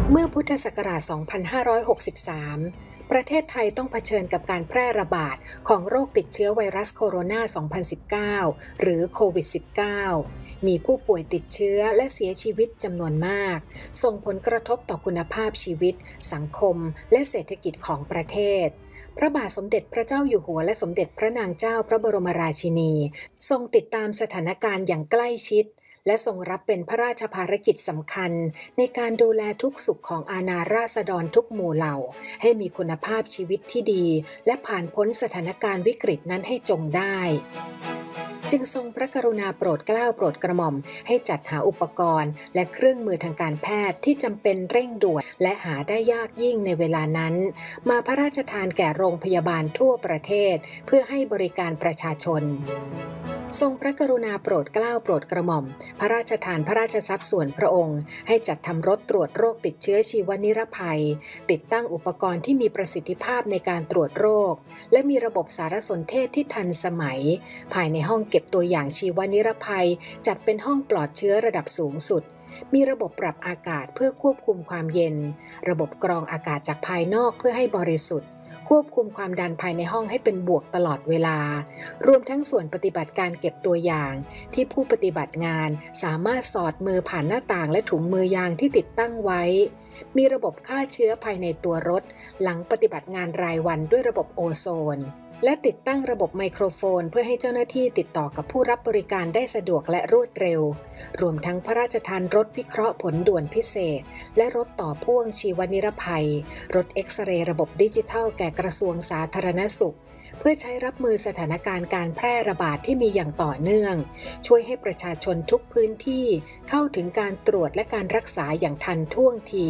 เมื่อพุทธศักราช 2563 ประเทศไทยต้องเผชิญกับการแพร่ระบาดของโรคติดเชื้อไวรัสโคโรนา 2019 หรือโควิด -19 มีผู้ป่วยติดเชื้อและเสียชีวิตจำนวนมากส่งผลกระทบต่อคุณภาพชีวิตสังคมและเศรษฐกิจของประเทศพระบาทสมเด็จพระเจ้าอยู่หัวและสมเด็จพระนางเจ้าพระบรมราชินีทรงติดตามสถานการณ์อย่างใกล้ชิดและทรงรับเป็นพระราชภารกิจสำคัญในการดูแลทุกสุขของอาณาราษฎรทุกหมู่เหล่าให้มีคุณภาพชีวิตที่ดีและผ่านพ้นสถานการณ์วิกฤตนั้นให้จงได้จึงทรงพระกรุณาโปรดเกล้าโปรดกระหม่อมให้จัดหาอุปกรณ์และเครื่องมือทางการแพทย์ที่จำเป็นเร่งด่วนและหาได้ยากยิ่งในเวลานั้นมาพระราชทานแก่โรงพยาบาลทั่วประเทศเพื่อให้บริการประชาชนทรงพระกรุณาโปรดเกล้าโปรดกระหม่อมพระราชทานพระราชทรัพย์ส่วนพระองค์ให้จัดทำรถตรวจโรคติดเชื้อชีวนิรภัยติดตั้งอุปกรณ์ที่มีประสิทธิภาพในการตรวจโรคและมีระบบสารสนเทศที่ทันสมัยภายในห้องเก็บตัวอย่างชีวนิรภัยจัดเป็นห้องปลอดเชื้อระดับสูงสุดมีระบบปรับอากาศเพื่อควบคุมความเย็นระบบกรองอากาศจากภายนอกเพื่อให้บริสุทธิ์ควบคุมความดันภายในห้องให้เป็นบวกตลอดเวลารวมทั้งส่วนปฏิบัติการเก็บตัวอย่างที่ผู้ปฏิบัติงานสามารถสอดมือผ่านหน้าต่างและถุงมือยางที่ติดตั้งไว้มีระบบฆ่าเชื้อภายในตัวรถหลังปฏิบัติงานรายวันด้วยระบบโอโซนและติดตั้งระบบไมโครโฟนเพื่อให้เจ้าหน้าที่ติดต่อกับผู้รับบริการได้สะดวกและรวดเร็วรวมทั้งพระราชทานรถวิเคราะห์ผลด่วนพิเศษและรถต่อพ่วงชีวนิรภัยรถเอ็กซเรย์ระบบดิจิทัลแก่กระทรวงสาธารณสุขเพื่อใช้รับมือสถานการณ์การแพร่ระบาดที่มีอย่างต่อเนื่องช่วยให้ประชาชนทุกพื้นที่เข้าถึงการตรวจและการรักษาอย่างทันท่วงที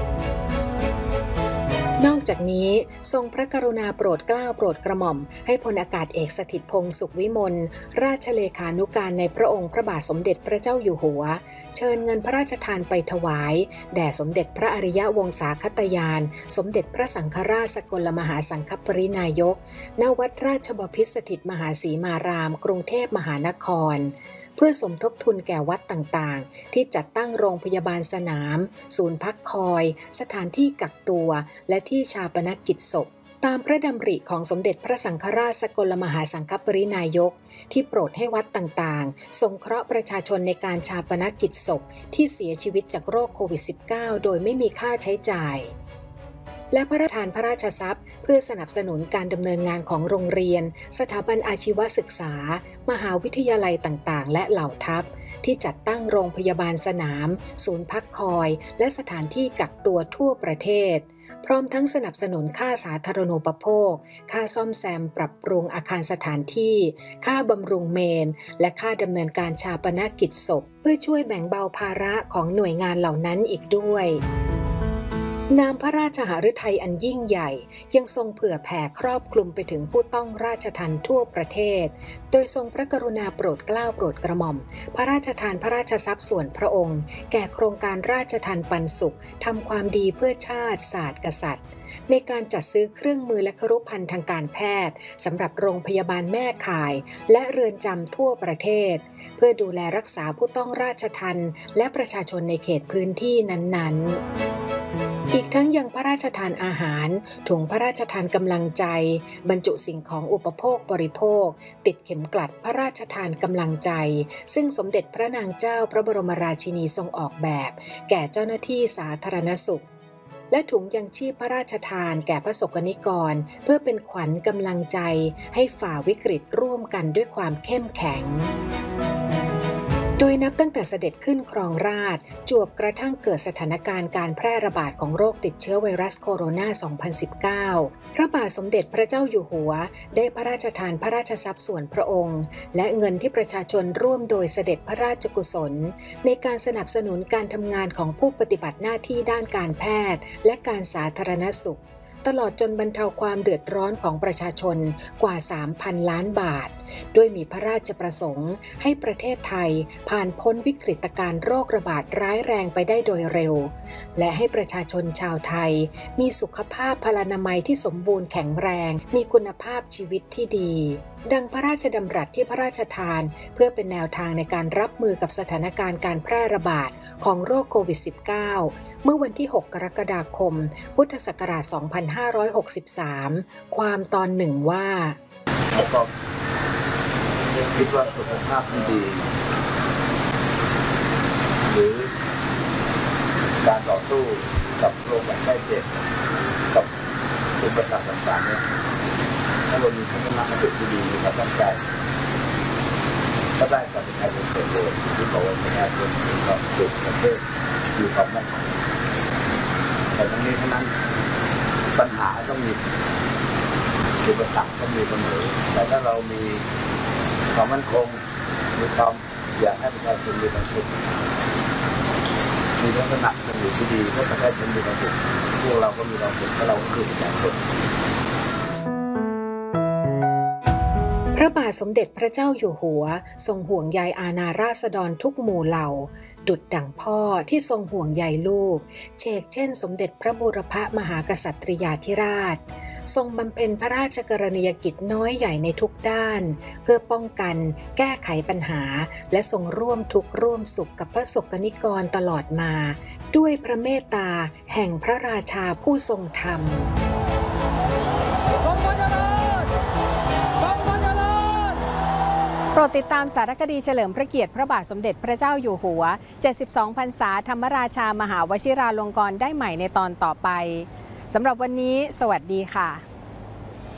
นอกจากนี้ทรงพระกรุณาโปรดเกล้าโปรดกระหม่อมให้พลอากาศเอกสถิตพงษ์สุขวิมลราชเลขานุการในพระองค์พระบาทสมเด็จพระเจ้าอยู่หัวเชิญเงินพระราชทานไปถวายแด่สมเด็จพระอริยวงศาคตยานสมเด็จพระสังฆราชสกลมหาสังฆปรินายกณวัดราชบพิตรสถิตมหาสีมารามกรุงเทพมหานครเพื่อสมทบทุนแก่วัดต่างๆที่จัดตั้งโรงพยาบาลสนามศูนย์พักคอยสถานที่กักตัวและที่ชาปนกิจศพตามพระดำริของสมเด็จพระสังฆราชสกลมหาสังฆปรินายกที่โปรดให้วัดต่างๆสงเคราะห์ประชาชนในการชาปนกิจศพที่เสียชีวิตจากโรคโควิด -19 โดยไม่มีค่าใช้จ่ายและพระราชทานพระราชทรัพย์เพื่อสนับสนุนการดำเนินงานของโรงเรียนสถาบันอาชีวศึกษามหาวิทยาลัยต่างๆและเหล่าทัพที่จัดตั้งโรงพยาบาลสนามศูนย์พักคอยและสถานที่กักตัวทั่วประเทศพร้อมทั้งสนับสนุนค่าสาธารณูปโภคค่าซ่อมแซมปรับปรุงอาคารสถานที่ค่าบำรุงเมนและค่าดำเนินการชาปนกิจศพเพื่อช่วยแบ่งเบาภาระของหน่วยงานเหล่านั้นอีกด้วยนามพระราชหฤทัยอันยิ่งใหญ่ยังทรงเผื่อแผ่ครอบคลุมไปถึงผู้ต้องราชทัณฑ์ทั่วประเทศโดยทรงพระกรุณาโปรดเกล้าโปรดกระหม่อมพระราชทานพระราชทรัพย์ส่วนพระองค์แก่โครงการราชทัณฑ์ปันสุขทำความดีเพื่อชาติศาสตร์กษัตริย์ในการจัดซื้อเครื่องมือและครุภัณฑ์ทางการแพทย์สำหรับโรงพยาบาลแม่ข่ายและเรือนจำทั่วประเทศเพื่อดูแลรักษาผู้ต้องราชทัณฑ์และประชาชนในเขตพื้นที่นั้นๆอีกทั้งยังพระราชทานอาหารถุงพระราชทานกำลังใจบรรจุสิ่งของอุปโภคบริโภคติดเข็มกลัดพระราชทานกำลังใจซึ่งสมเด็จพระนางเจ้าพระบรมราชินีทรงออกแบบแก่เจ้าหน้าที่สาธารณสุขและถุงยังชีพพระราชทานแก่พระสกนิกรเพื่อเป็นขวัญกำลังใจให้ฝ่าวิกฤตร่วมกันด้วยความเข้มแข็งโดยนับตั้งแต่เสด็จขึ้นครองราชย์จวบกระทั่งเกิดสถานการณ์การแพร่ระบาดของโรคติดเชื้อไวรัสโคโรนา 2019 พระบาทสมเด็จพระเจ้าอยู่หัวได้พระราชทานพระราชทรัพย์ส่วนพระองค์และเงินที่ประชาชนร่วมโดยเสด็จพระราชกุศลในการสนับสนุนการทำงานของผู้ปฏิบัติหน้าที่ด้านการแพทย์และการสาธารณสุขตลอดจนบรรเทาความเดือดร้อนของประชาชนกว่า 3,000 ล้านบาทด้วยมีพระราชประสงค์ให้ประเทศไทยผ่านพ้นวิกฤตการณ์โรคระบาดร้ายแรงไปได้โดยเร็วและให้ประชาชนชาวไทยมีสุขภาพพลานามัยที่สมบูรณ์แข็งแรงมีคุณภาพชีวิตที่ดีดังพระราชดำรัสที่พระราชทานเพื่อเป็นแนวทางในการรับมือกับสถานการณ์การแพร่ระบาดของโรคโควิด -19 เมื่อวันที่ 6 กรกฎาคม พุทธศักราช 2563 ความตอนหนึ่งว่าแล้วก็คิดว่าสุขภาพที่ดีหรือการต่อสู้กับโรคแบบไข้เจ็บกับอุปสรรคต่างๆเนี่ยถ้าเรามีทัศนคติที่ดีมีความตั้งใจก็ได้กับประชาชนส่วนรวมที่บอกว่าประชาชนมีความสุขประเทศมีความมั่นคงแต่ทั้งนี้ทั้งนั้นปัญหาต้องมีอุปสรรคต้องมีเสมอแต่ถ้าเรามีความมั่นคงมีความอยากให้ประชาชนมีความสุขมีลักษณะเป็นอยู่ที่ดีถ้าประชาชนมีความสุขพวกเราก็มีความสุขเพราะเราคือประชาชนพระบาทสมเด็จพระเจ้าอยู่หัวทรงห่วงใยอาณาราษฎรทุกหมู่เหล่าดุจดั่งพ่อที่ทรงห่วงใยลูกเชกเช่นสมเด็จพระบูรพมหากษัตริยาธิราชทรงบำเพ็ญพระราชกรณียกิจน้อยใหญ่ในทุกด้านเพื่อป้องกันแก้ไขปัญหาและทรงร่วมทุกข์ร่วมสุขกับพระสกนิกรตลอดมาด้วยพระเมตตาแห่งพระราชาผู้ทรงธรรมโปรดติดตามสารคดีเฉลิมพระเกียรติพระบาทสมเด็จพระเจ้าอยู่หัว 72 พรรษาธรรมราชามหาวชิราลงกรณ์ได้ใหม่ในตอนต่อไปสำหรับวันนี้สวัสดีค่ะ